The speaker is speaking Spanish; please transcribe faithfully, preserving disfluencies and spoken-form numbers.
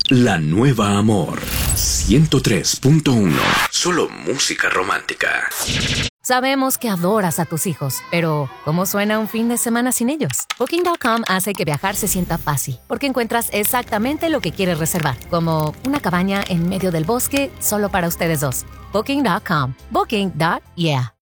La nueva Amor. ciento tres punto uno. Solo música romántica. Sabemos que adoras a tus hijos, pero ¿cómo suena un fin de semana sin ellos? Booking punto com hace que viajar se sienta fácil, porque encuentras exactamente lo que quieres reservar, como una cabaña en medio del bosque solo para ustedes dos. Booking punto com. Booking. Yeah.